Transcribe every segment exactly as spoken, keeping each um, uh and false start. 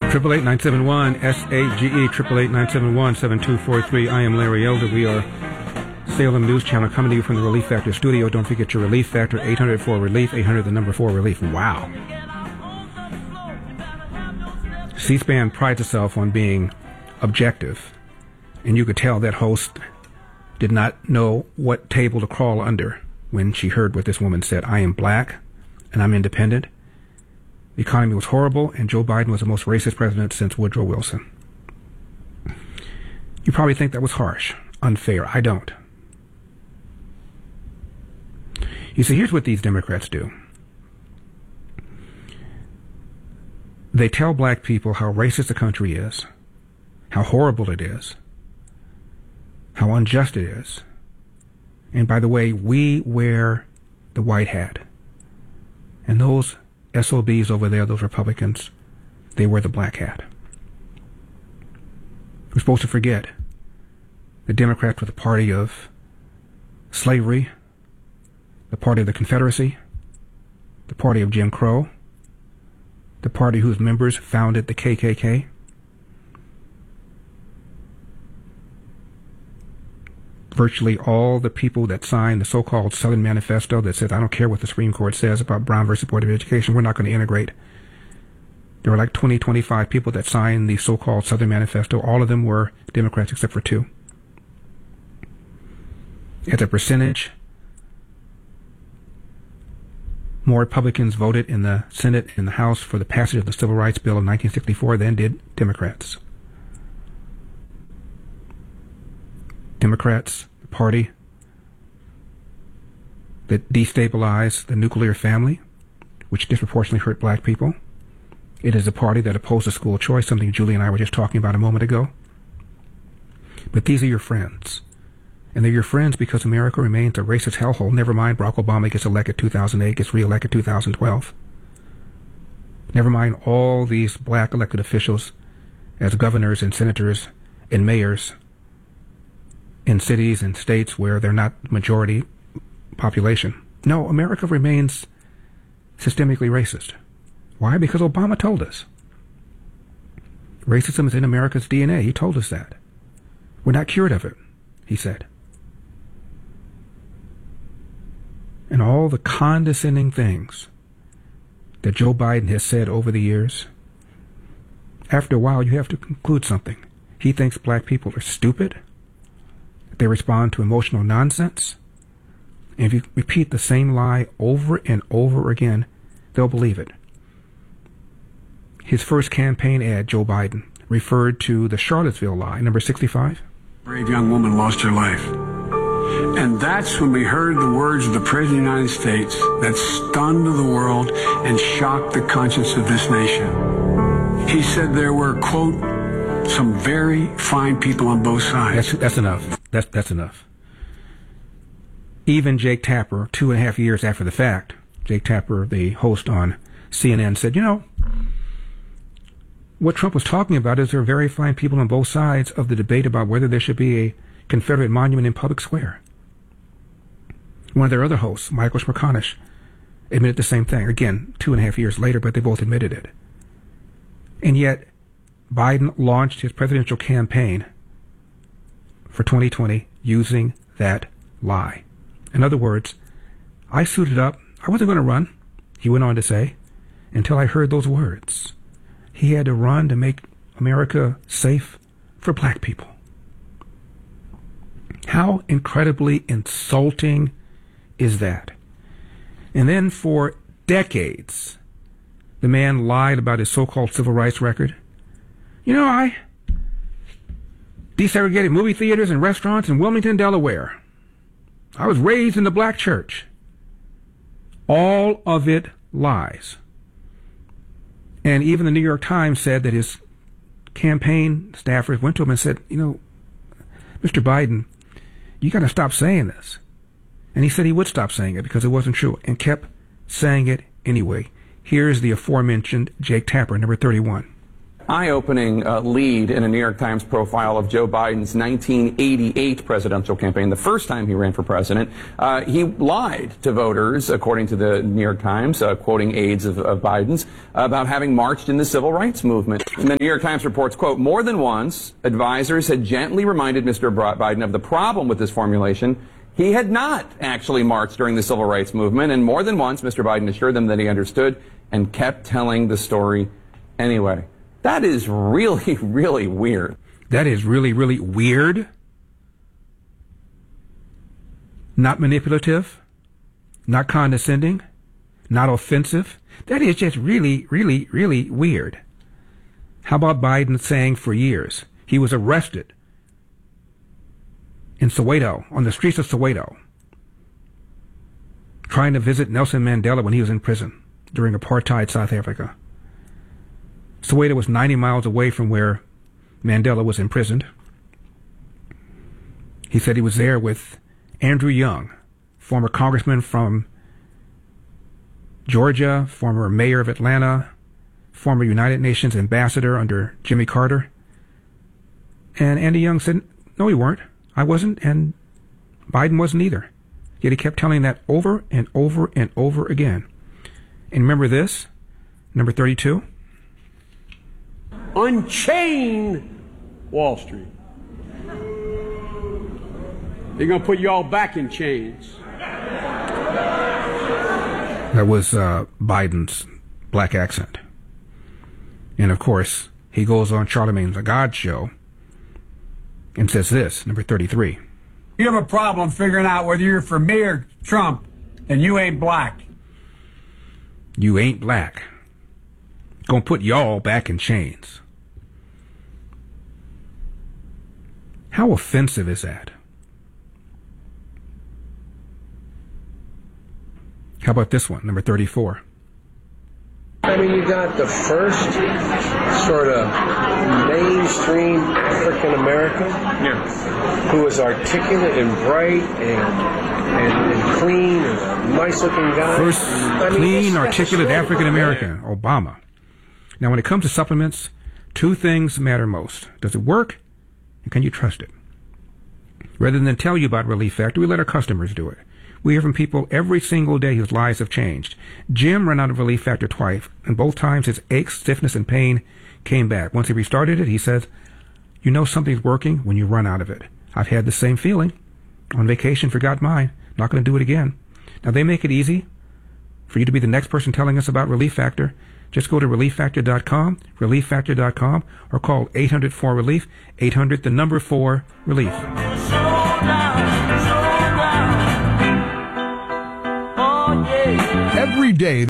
Triple eight nine seven one S A G E triple eight nine seven one seven two four three. I am Larry Elder. We are Salem News Channel coming to you from the Relief Factor studio. Don't forget your Relief Factor, eight hundred four relief, eight hundred the number four relief. Wow. C-SPAN prides itself on being objective, and you could tell that host did not know what table to crawl under when she heard what this woman said. I am black and I'm independent. The economy was horrible, and Joe Biden was the most racist president since Woodrow Wilson. You probably think that was harsh, unfair. I don't. You see, here's what these Democrats do. They tell black people how racist the country is, how horrible it is, how unjust it is. And by the way, we wear the white hat. And those S O Bs over there, those Republicans, they wear the black hat. We're supposed to forget the Democrats were the party of slavery, the party of the Confederacy, the party of Jim Crow, the party whose members founded the K K K. Virtually all the people that signed the so-called Southern Manifesto that says, I don't care what the Supreme Court says about Brown versus Board of Education, we're not going to integrate. There were like twenty, twenty-five people that signed the so-called Southern Manifesto. All of them were Democrats except for two. As a percentage, more Republicans voted in the Senate and the House for the passage of the Civil Rights Bill of nineteen sixty-four than did Democrats. Democrats, the party that destabilized the nuclear family, which disproportionately hurt black people. It is a party that opposes school choice, something Julie and I were just talking about a moment ago. But these are your friends. And they're your friends because America remains a racist hellhole. Never mind Barack Obama gets elected two thousand eight, gets reelected two thousand twelve. Never mind all these black elected officials as governors and senators and mayors in cities and states where they're not majority population. No, America remains systemically racist. Why? Because Obama told us. Racism is in America's D N A. He told us that. We're not cured of it, he said. And all the condescending things that Joe Biden has said over the years, after a while you have to conclude something. He thinks black people are stupid. They respond to emotional nonsense. And if you repeat the same lie over and over again, they'll believe it. His first campaign ad, Joe Biden, referred to the Charlottesville lie, number sixty-five. A brave young woman lost her life. And that's when we heard the words of the President of the United States that stunned the world and shocked the conscience of this nation. He said there were, quote, some very fine people on both sides. That's, that's enough. That's, that's enough. Even Jake Tapper, two and a half years after the fact, Jake Tapper, the host on C N N, said, you know, what Trump was talking about is there are very fine people on both sides of the debate about whether there should be a Confederate monument in Public Square. One of their other hosts, Michael Smerconish, admitted the same thing. Again, two and a half years later, but they both admitted it. And yet, Biden launched his presidential campaign for twenty twenty using that lie. In other words, I suited up. I wasn't going to run, he went on to say, until I heard those words. He had to run to make America safe for black people. How incredibly insulting is that? And then for decades, the man lied about his so-called civil rights record. You know, I desegregated movie theaters and restaurants in Wilmington, Delaware. I was raised in the black church. All of it lies. And even the New York Times said that his campaign staffers went to him and said, you know, Mister Biden, you got to stop saying this. And he said he would stop saying it because it wasn't true, and kept saying it anyway. Here's the aforementioned Jake Tapper, number thirty-one. eye-opening uh, lead in a New York Times profile of Joe Biden's nineteen eighty-eight presidential campaign, the first time he ran for president. Uh, he lied to voters, according to the New York Times, uh, quoting aides of, of Biden's, about having marched in the civil rights movement. And the New York Times reports, quote, more than once, advisors had gently reminded Mister Biden of the problem with this formulation. He had not actually marched during the civil rights movement, and more than once, Mister Biden assured them that he understood and kept telling the story anyway. That is really, really weird. That is really, really weird. Not manipulative. Not condescending. Not offensive. That is just really, really, really weird. How about Biden saying for years he was arrested in Soweto, on the streets of Soweto, trying to visit Nelson Mandela when he was in prison during apartheid South Africa. Soweto was ninety miles away from where Mandela was imprisoned. He said he was there with Andrew Young, former congressman from Georgia, former mayor of Atlanta, former United Nations ambassador under Jimmy Carter. And Andy Young said, no, we weren't. I wasn't, and Biden wasn't either. Yet he kept telling that over and over and over again. And remember this, number thirty-two? Unchain Wall Street. They're going to put you all back in chains. That was uh, Biden's black accent. And of course, he goes on Charlemagne's The God Show and says this, number thirty-three. You have a problem figuring out whether you're for me or Trump, and you ain't black. You ain't black. Gonna put y'all back in chains. How offensive is that? How about this one, number thirty-four? I mean, you got the first sort of mainstream African American Yeah. who was articulate and bright and, and, and clean and a nice looking guy. First I mean, clean, that's- articulate that's African American, Obama. Now, when it comes to supplements, two things matter most. Does it work? And can you trust it? Rather than tell you about Relief Factor, we let our customers do it. We hear from people every single day whose lives have changed. Jim ran out of Relief Factor twice, and both times his aches, stiffness, and pain came back. Once he restarted it, he says, you know something's working when you run out of it. I've had the same feeling. On vacation, forgot mine. Not going to do it again. Now, they make it easy for you to be the next person telling us about Relief Factor. Just go to relief factor dot com, relief factor dot com, or call eight hundred four relief, eight hundred, the number four, relief. Every day.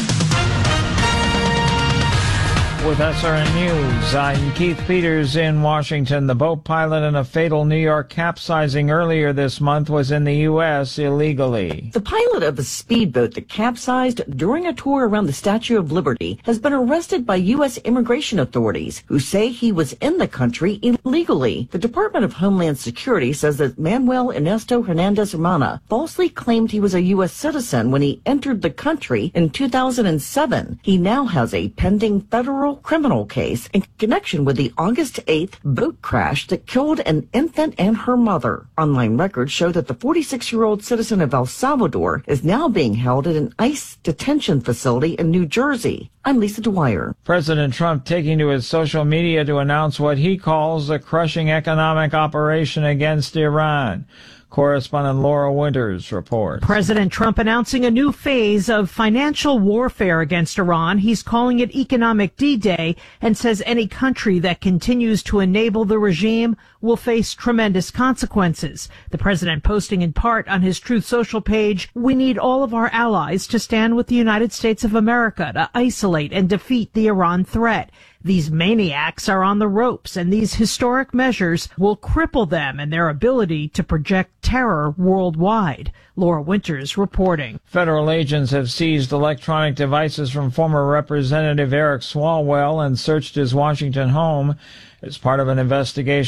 With S R N News, I'm Keith Peters in Washington. The boat pilot in a fatal New York capsizing earlier this month was in the U S illegally. The pilot of a speedboat that capsized during a tour around the Statue of Liberty has been arrested by U S immigration authorities, who say he was in the country illegally. The Department of Homeland Security says that Manuel Ernesto Hernandez Hermana falsely claimed he was a U S citizen when he entered the country in two thousand seven. He now has a pending federal criminal case in connection with the August eighth boat crash that killed an infant and her mother. Online records show that the forty-six-year-old citizen of El Salvador is now being held at an ICE detention facility in New Jersey. I'm Lisa Dwyer. President Trump taking to his social media to announce what he calls a crushing economic operation against Iran. Correspondent Laura Winters reports. President Trump announcing a new phase of financial warfare against Iran. He's calling it economic D-Day and says any country that continues to enable the regime will face tremendous consequences. The president posting in part on his Truth Social page, we need all of our allies to stand with the United States of America to isolate and defeat the Iran threat. These maniacs are on the ropes, and these historic measures will cripple them and their ability to project terror worldwide. Laura Winters reporting. Federal agents have seized electronic devices from former Representative Eric Swalwell and searched his Washington home as part of an investigation into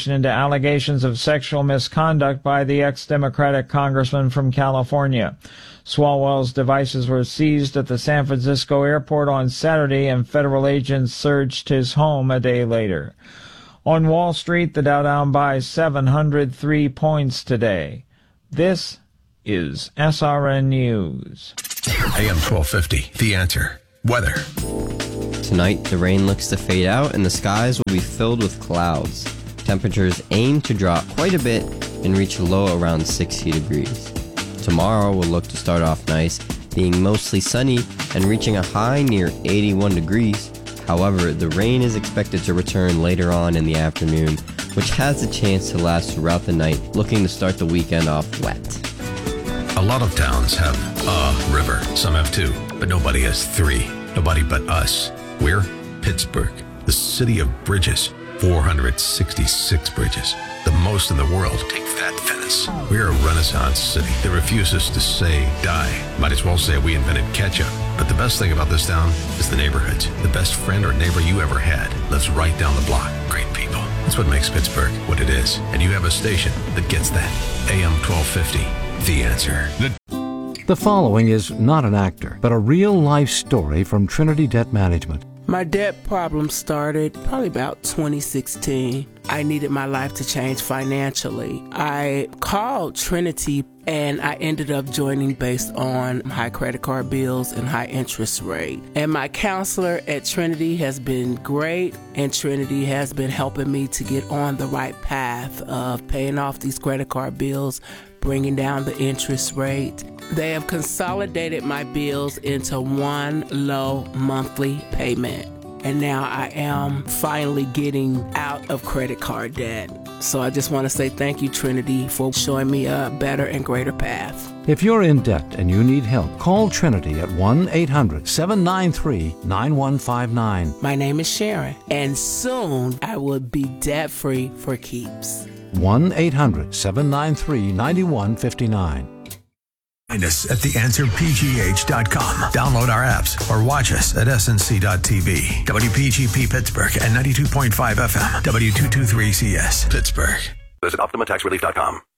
allegations of sexual misconduct by the ex-Democratic congressman from California. Swalwell's devices were seized at the San Francisco airport on Saturday, and federal agents searched his home a day later. On Wall Street, the Dow down by seven hundred three points today. This is S R N News. A M twelve fifty, The Answer. Weather. Tonight, the rain looks to fade out and the skies will be filled with clouds. Temperatures aim to drop quite a bit and reach a low around sixty degrees. Tomorrow will look to start off nice, being mostly sunny and reaching a high near eighty-one degrees. However, the rain is expected to return later on in the afternoon, which has a chance to last throughout the night, looking to start the weekend off wet. A lot of towns have a river. Some have two, but nobody has three. Nobody but us. We're Pittsburgh, the city of bridges. four hundred sixty-six bridges, the most in the world. Take that, Venice. We're a Renaissance city that refuses to say die. Might as well say we invented ketchup. But the best thing about this town is the neighborhoods. The best friend or neighbor you ever had lives right down the block. Great people. That's what makes Pittsburgh what it is. And you have a station that gets that. A M twelve fifty, The Answer. The The following is not an actor, but a real-life story from Trinity Debt Management. My debt problem started probably about twenty sixteen. I needed my life to change financially. I called Trinity and I ended up joining based on high credit card bills and high interest rate. And my counselor at Trinity has been great, and Trinity has been helping me to get on the right path of paying off these credit card bills, bringing down the interest rate. They have consolidated my bills into one low monthly payment. And now I am finally getting out of credit card debt. So I just want to say thank you, Trinity, for showing me a better and greater path. If you're in debt and you need help, call Trinity at one eight hundred seven nine three nine one five nine. My name is Sharon, and soon I will be debt-free for keeps. one eight hundred seven nine three nine one five nine. Find us at the answer p g h dot com. Download our apps or watch us at s n c dot t v. W P G P Pittsburgh and ninety-two point five F M. W two twenty-three C S Pittsburgh. Visit optima tax relief dot com.